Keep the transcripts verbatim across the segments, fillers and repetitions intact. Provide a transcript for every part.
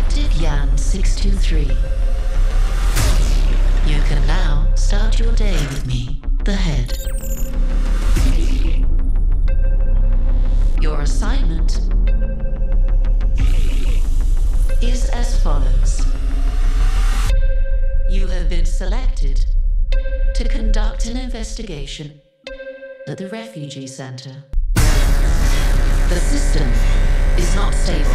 Collective Yan six two three. You can now start your day with me, the head. Your assignment is as follows. You have been selected to conduct an investigation at the refugee center. The system is not stable.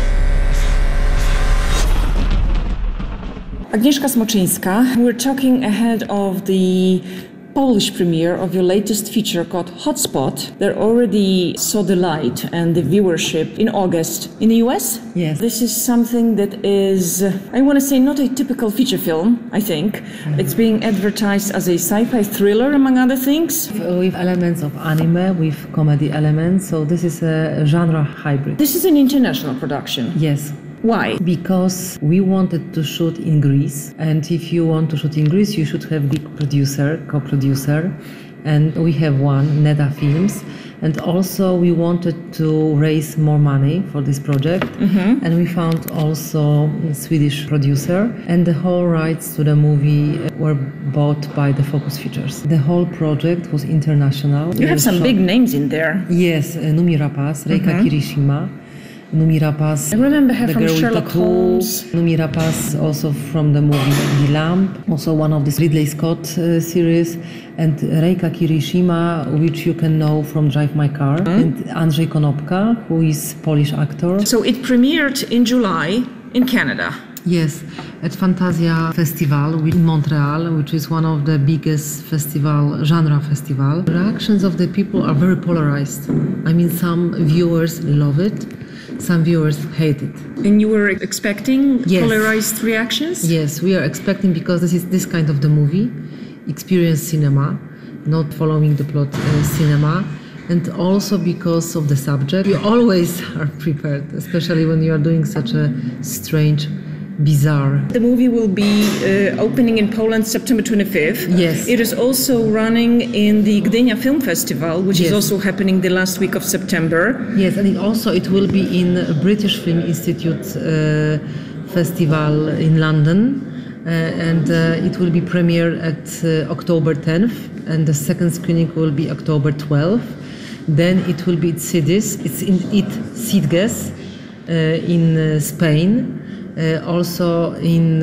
Agnieszka Smoczyńska, we're talking ahead of the Polish premiere of your latest feature called Hotspot. That already saw the light and the viewership in August in the U S. Yes. This is something that is, I want to say, not a typical feature film, I think. Mm-hmm. It's being advertised as a sci-fi thriller, among other things. With elements of anime, with comedy elements, so this is a genre hybrid. This is an international production. Yes. Why? Because we wanted to shoot in Greece, and if you want to shoot in Greece, you should have big producer, co-producer, and we have one, Neda Films, and also we wanted to raise more money for this project, mm-hmm. and we found also a Swedish producer, and the whole rights to the movie were bought by the Focus Features. The whole project was international. You have some shot. Big names in there. Yes, uh, Noomi Rapace, Reika mm-hmm. Kirishima, Noomi Rapace, I remember her the from girl Sherlock with the Holmes. Noomi Rapace, also from the movie The Lamp, also one of the Ridley Scott uh, series, and Reika Kirishima, which you can know from Drive My Car, mm-hmm. and Andrzej Konopka, who is Polish actor. So it premiered in July in Canada. Yes, at Fantasia Festival in Montreal, which is one of the biggest festival, genre festival. The reactions of the people are very polarized. I mean, some viewers love it, some viewers hate it. And you were expecting yes. polarized reactions? Yes, we are expecting, because this is this kind of the movie, experience cinema, not following the plot uh, cinema, and also because of the subject. You always are prepared, especially when you are doing such a strange, bizarre. The movie will be uh, opening in Poland September twenty-fifth. Yes. It is also running in the Gdynia Film Festival, which yes. is also happening the last week of September. Yes, and it also it will be in British Film Institute uh, Festival in London, uh, and uh, it will be premiered at uh, October tenth, and the second screening will be October twelfth. Then it will be at Sitges. It's in it Sitges uh, in uh, Spain. Uh, also in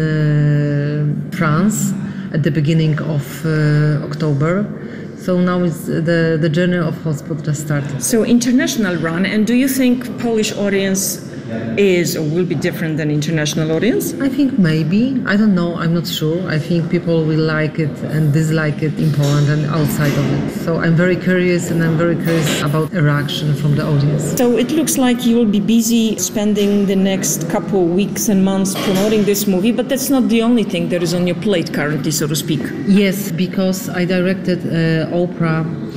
uh, France at the beginning of uh, October. So now it's the, the journey of Hotspot just started. So international run, and do you think Polish audience is or will be different than international audience? I think maybe. I don't know. I'm not sure. I think people will like it and dislike it in Poland and outside of it. So I'm very curious, and I'm very curious about a reaction from the audience. So it looks like you will be busy spending the next couple weeks and months promoting this movie, but that's not the only thing that is on your plate currently, so to speak. Yes, because I directed uh, Oprah